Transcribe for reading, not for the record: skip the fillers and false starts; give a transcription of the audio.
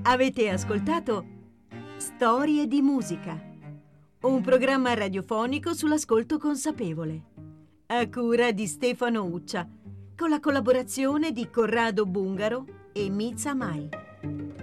Avete ascoltato Storie di musica, un programma radiofonico sull'ascolto consapevole, a cura di Stefano Uccia, con la collaborazione di Corrado Bungaro e Miza Mai.